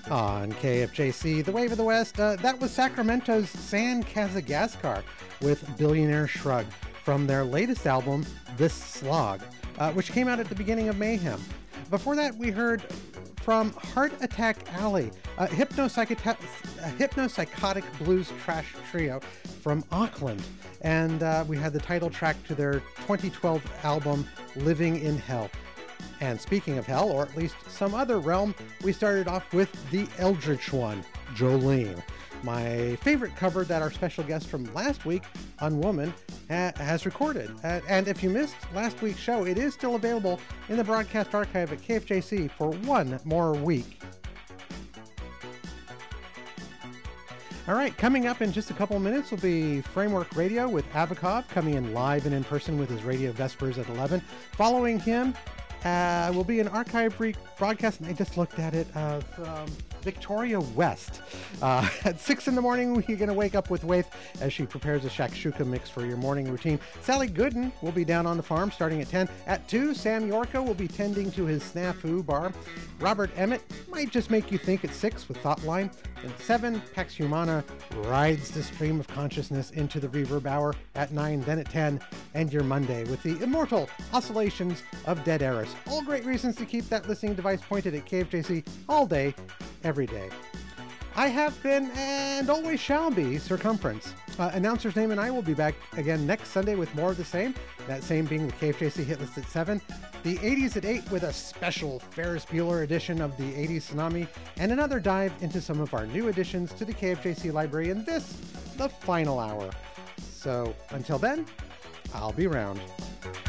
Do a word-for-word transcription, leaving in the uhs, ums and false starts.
On K F J C, The Wave of the West, uh, that was Sacramento's San Kazagaskar with Billionaire Shrug from their latest album, This Slog, uh, which came out at the beginning of Mayhem. Before that, we heard from Heart Attack Alley, a, hypnosychota- a hypnopsychotic blues trash trio from Auckland. And uh, we had the title track to their twenty twelve album, Living in Hell. And speaking of hell, or at least some other realm, we started off with the Eldritch One, Jolene. My favorite cover that our special guest from last week, Unwoman, ha- has recorded. Uh, and if you missed last week's show, it is still available in the broadcast archive at K F J C for one more week. All right, coming up in just a couple of minutes will be Framework Radio with Avakov, coming in live and in person with his Radio Vespers at eleven. Following him, Uh, will be an archive re- broadcast, and I just looked at it, uh, from Victoria West. Uh, at six in the morning, we're going to wake up with Waith as she prepares a shakshuka mix for your morning routine. Sally Gooden will be down on the farm starting at ten. At two, Sam Yorko will be tending to his snafu bar. Robert Emmett might just make you think at six with Thoughtline. At seven, Pax Humana rides the stream of consciousness into the reverb hour. At nine, then at ten, end your Monday with the immortal oscillations of Dead Eris. All great reasons to keep that listening device pointed at K F J C all day, every day. I have been, and always shall be, Circumference. Uh, Announcer's Name and I will be back again next Sunday with more of the same. That same being the K F J C hit list at seven. The eighties at eight with a special Ferris Bueller edition of the eighties Tsunami. And another dive into some of our new additions to the K F J C library in this, the final hour. So until then, I'll be around.